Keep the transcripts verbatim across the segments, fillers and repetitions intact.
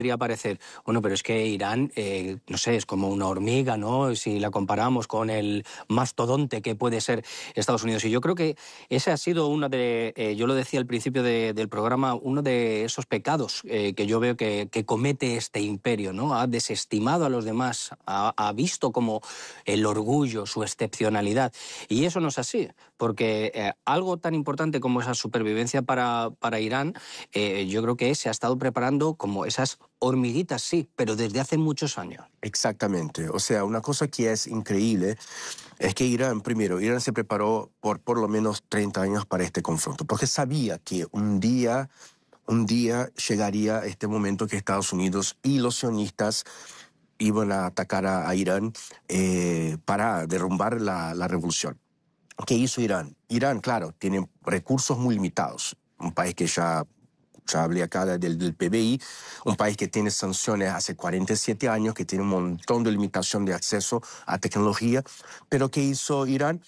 podría parecer, bueno, pero es que Irán, eh, no sé, es como una hormiga, ¿no? Si la comparamos con el mastodonte que puede ser Estados Unidos. Y yo creo que ese ha sido uno de, eh, yo lo decía al principio de, del programa, uno de esos pecados eh, que yo veo que, que comete este imperio, ¿no? Ha desestimado a los demás, ha, ha visto como el orgullo, su excepcionalidad. Y eso no es así, porque eh, algo tan importante como esa supervivencia para, para Irán, eh, yo creo que se ha estado preparando como esas hormiguitas, sí, pero desde hace muchos años. Exactamente. O sea, una cosa que es increíble es que Irán, primero, Irán se preparó por por lo menos treinta años para este confronto, porque sabía que un día, un día llegaría este momento que Estados Unidos y los sionistas iban a atacar a, a Irán eh, para derrumbar la, la revolución. ¿Qué hizo Irán? Irán, claro, tiene recursos muy limitados. Un país que ya, ya hablé acá del, del P B I, un país que tiene sanciones hace cuarenta y siete años, que tiene un montón de limitación de acceso a tecnología. Pero ¿qué hizo Irán?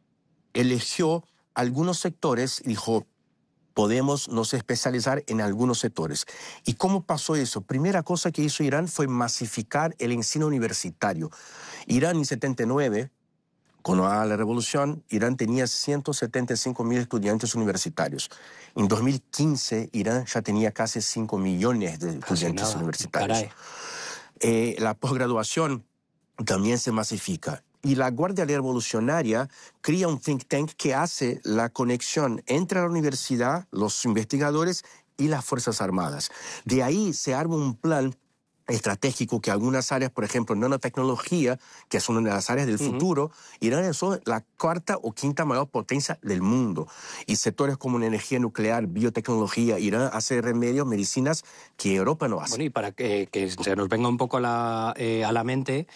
Eligió algunos sectores y dijo, podemos nos especializar en algunos sectores. ¿Y cómo pasó eso? Primera cosa que hizo Irán fue masificar el ensino universitario. Irán en setenta y nueve, con la revolución, Irán tenía ciento setenta y cinco mil estudiantes universitarios. En dos mil quince, Irán ya tenía casi cinco millones de estudiantes nada, universitarios. caray. Eh, la posgraduación también se masifica. Y la Guardia Revolucionaria crea un think tank que hace la conexión entre la universidad, los investigadores y las Fuerzas Armadas. De ahí se arma un plan estratégico que algunas áreas, por ejemplo, nanotecnología, que es una de las áreas del Uh-huh. futuro, Irán es la cuarta o quinta mayor potencia del mundo. Y sectores como la energía nuclear, biotecnología, Irán hace remedios, medicinas que Europa no hace. Bueno, y para que, que se nos venga un poco a la, eh, a la mente,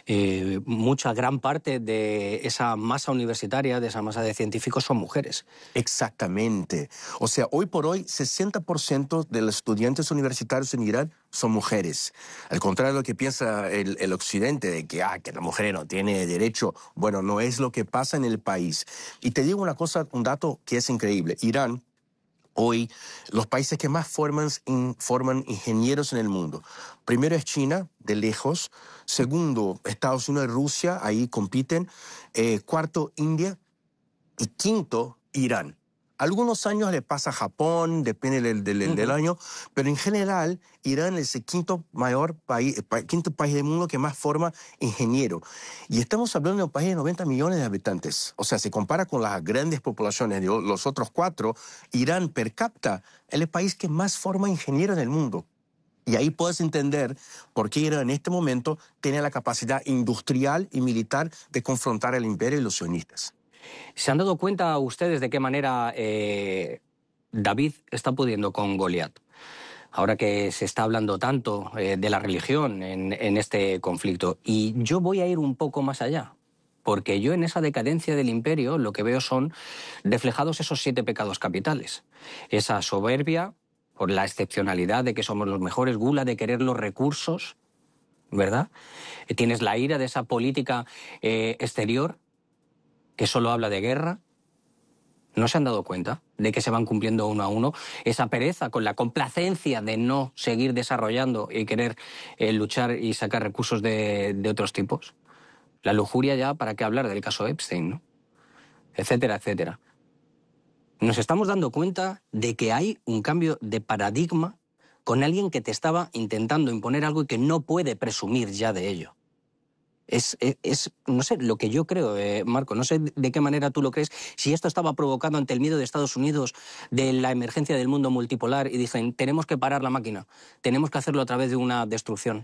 eh, mucha, gran parte de esa masa universitaria, de esa masa de científicos son mujeres. Exactamente. O sea, hoy por hoy, sesenta por ciento de los estudiantes universitarios en Irán son mujeres. Al contrario de lo que piensa el, el occidente, de que, ah, que la mujer no tiene derecho. Bueno, no es lo que pasa en el país. Y te digo una cosa, un dato que es increíble. Irán, hoy, los países que más forman, in, forman ingenieros en el mundo. Primero es China, de lejos. Segundo, Estados Unidos y Rusia, ahí compiten. Eh, cuarto, India. Y quinto, Irán. Algunos años le pasa a Japón, depende del, del, uh-huh. del año, pero en general Irán es el quinto mayor país, quinto país del mundo que más forma ingeniero. Y estamos hablando de un país de noventa millones de habitantes. O sea, se compara con las grandes poblaciones de los otros cuatro, Irán per cápita es el país que más forma ingenieros del mundo. Y ahí puedes entender por qué Irán en este momento tiene la capacidad industrial y militar de confrontar al imperio y los sionistas. ¿Se han dado cuenta ustedes de qué manera eh, David está pudiendo con Goliat? Ahora que se está hablando tanto eh, de la religión en, en este conflicto. Y yo voy a ir un poco más allá, porque yo en esa decadencia del imperio lo que veo son reflejados esos siete pecados capitales. Esa soberbia, por la excepcionalidad de que somos los mejores, gula de querer los recursos, ¿verdad? Tienes la ira de esa política eh, exterior, que solo habla de guerra. ¿No se han dado cuenta de que se van cumpliendo uno a uno? Esa pereza con la complacencia de no seguir desarrollando y querer eh, luchar y sacar recursos de, de otros tipos. La lujuria ya, ¿para qué hablar del caso Epstein, ¿no? Etcétera, etcétera. Nos estamos dando cuenta de que hay un cambio de paradigma con alguien que te estaba intentando imponer algo y que no puede presumir ya de ello. Es, es, es, no sé, lo que yo creo, eh, Marco, no sé de qué manera tú lo crees, si esto estaba provocando ante el miedo de Estados Unidos de la emergencia del mundo multipolar y dicen, tenemos que parar la máquina, tenemos que hacerlo a través de una destrucción.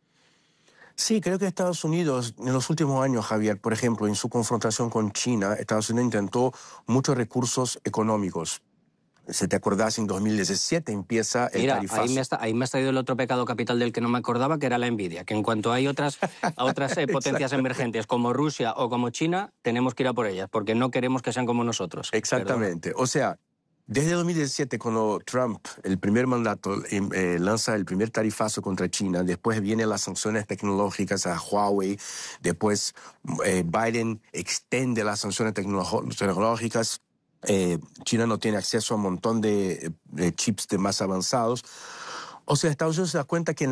Sí, creo que Estados Unidos, en los últimos años, Javier, por ejemplo, en su confrontación con China, Estados Unidos intentó muchos recursos económicos. Si te acordás, en dos mil diecisiete empieza el Mira, tarifazo. Ahí me, está, ahí me has traído el otro pecado capital del que no me acordaba, que era la envidia. Que en cuanto hay otras, a otras eh, potencias emergentes como Rusia o como China, tenemos que ir a por ellas, porque no queremos que sean como nosotros. Exactamente. Perdona. O sea, desde dos mil diecisiete, cuando Trump, el primer mandato, eh, lanza el primer tarifazo contra China, después vienen las sanciones tecnológicas a Huawei, después eh, Biden extiende las sanciones tecnológicas. Eh, China no tiene acceso a un montón de, de chips de más avanzados. O sea, Estados Unidos se da cuenta que